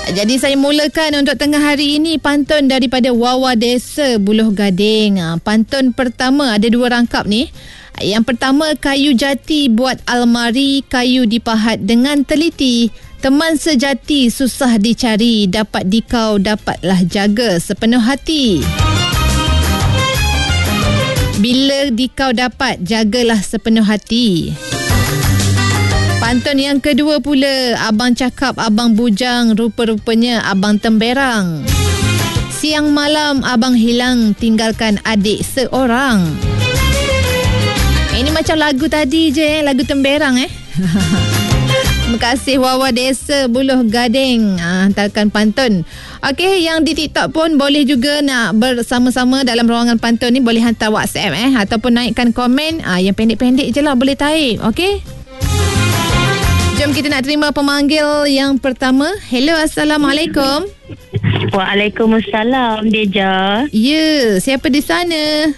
Jadi saya mulakan untuk tengah hari ini pantun daripada Wawa Desa Buloh Gading. Pantun pertama ada 2 rangkap ni. Yang pertama, kayu jati buat almari, kayu dipahat dengan teliti. Teman sejati susah dicari, dapat dikau dapatlah jaga sepenuh hati. Bila dikau dapat, jagalah sepenuh hati. Pantun yang kedua pula, abang cakap abang bujang, rupa-rupanya abang temberang. Siang malam abang hilang, tinggalkan adik seorang. Ini macam lagu tadi je, lagu temberang Terima kasih Wawa Desa Buloh Gading hantarkan pantun. Okey, yang di TikTok pun boleh juga nak bersama-sama dalam ruangan pantun ni, boleh hantar WhatsApp ataupun naikkan komen. Yang pendek-pendek je lah boleh taip. Okey, jom kita nak terima pemanggil yang pertama. Hello, Assalamualaikum. Waalaikumsalam, Deja. Ya, siapa di sana?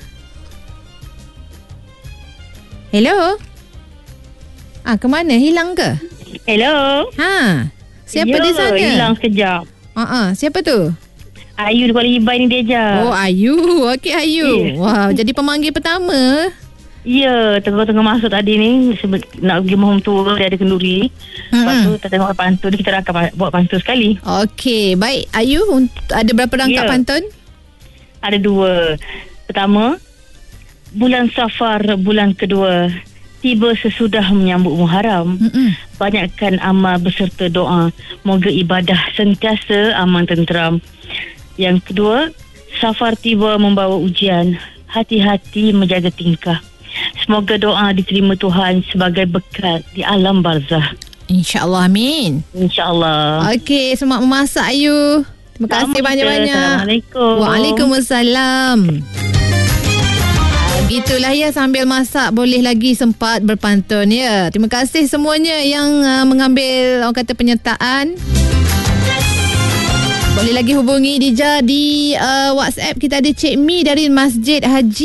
Hello. Ke mana? Hilang ke? Hello. Siapa di sana? Hilang sekejap. Siapa tu? Ayu di Kuala Ibai ni, Deja. Oh, Ayu. Okey, Ayu. Wow, jadi pemanggil pertama. Ya, tengah-tengah masuk tadi ni nak pergi mohon tua, dia ada kenduri. Lepas tu kita tengok pantun, kita akan buat pantun sekali. Okey, baik. Ayu, ada berapa rangkap pantun? Ada 2. Pertama, bulan Safar, bulan kedua, tiba sesudah menyambut Muharram. Banyakkan amal beserta doa, moga ibadah sentiasa aman tenteram. Yang kedua, Safar tiba membawa ujian, hati-hati menjaga tingkah. Semoga doa diterima Tuhan sebagai bekal di alam barzah. InsyaAllah, amin. InsyaAllah. Okey, semangat memasak, Ayu. Terima kasih banyak-banyak. Assalamualaikum. Waalaikumsalam. Begitulah ya, sambil masak boleh lagi sempat berpantun ya. Terima kasih semuanya yang mengambil orang kata penyertaan. Boleh lagi hubungi Dija di WhatsApp. Kita ada Cik Mi dari Masjid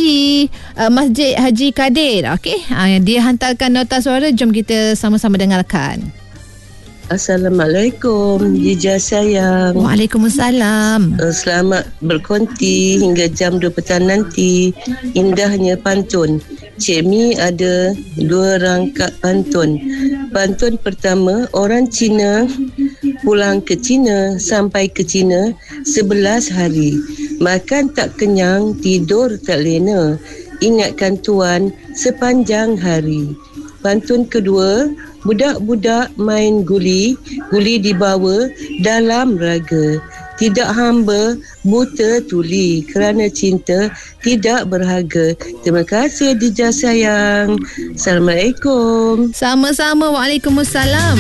Haji Kadir. Okey, dia hantarkan nota suara. Jom kita sama-sama dengarkan. Assalamualaikum, Dija sayang. Waalaikumsalam. Selamat berkonti hingga jam 2 petang nanti. Indahnya pantun. Cik Mi ada 2 rangkap pantun. Pantun pertama, orang Cina pulang ke Cina, sampai ke Cina 11 hari. Makan tak kenyang, tidur tak lena. Ingatkan tuan sepanjang hari. Pantun kedua, budak-budak main guli, guli dibawa dalam raga. Tidak hamba, buta tuli, kerana cinta tidak berharga. Terima kasih Dija sayang. Assalamualaikum. Sama-sama, waalaikumsalam.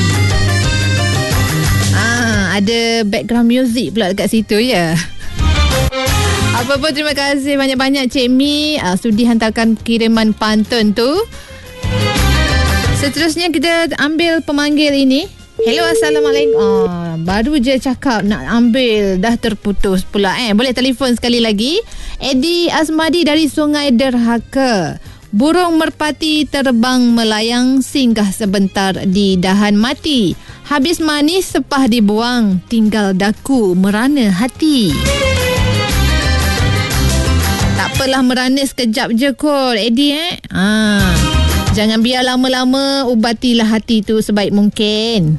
Ada background music pula dekat situ ya. Apa pun terima kasih banyak-banyak Cik Mi sudi hantarkan kiriman pantun tu. Seterusnya kita ambil pemanggil ini. Hello, Assalamualaikum. Baru je cakap nak ambil, dah terputus pula Boleh telefon sekali lagi. Edi Asmadi dari Sungai Derhaka. Burung merpati terbang melayang, singgah sebentar di dahan mati. Habis manis sepah dibuang, tinggal daku merana hati. Tak apalah, merana sekejap je kot Edi Jangan biar lama-lama, ubatilah hati tu sebaik mungkin.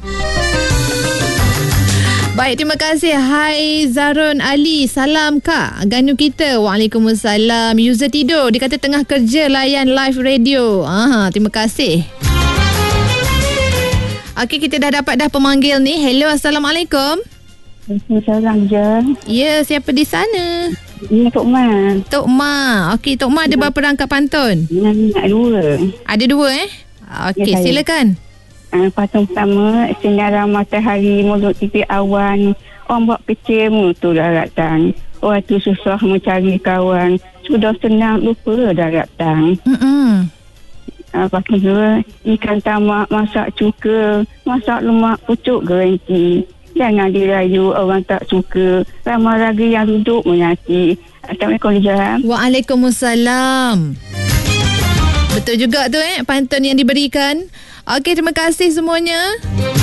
Baik, terima kasih. Hai Zarun Ali, salam Kak Ganu kita. Waalaikumsalam. User tidur, dia kata tengah kerja layan live radio. Terima kasih. Okey, kita dah dapat pemanggil ni. Hello, Assalamualaikum. Assalamualaikum je. Ya, siapa di sana? Ini Tok Ma. Tok Ma. Okey, Tok Ma ada berapa rangkap pantun? Nak 2. Ada 2 Okey, ya, silakan. Pantun pertama, sinaran matahari mulut titik awan. Orang buat kecil mutu daratan. Orang tu susah mencari kawan. Sudah senang lupa daratan. Pantun 2, ikan tamak masak cuka. Masak lemak pucuk gerenti. Jangan dirayu orang tak suka. Ramai lagi yang duduk menyati. Assalamualaikum Lijah. Waalaikumsalam. Betul juga tu pantun yang diberikan. Okey, terima kasih semuanya.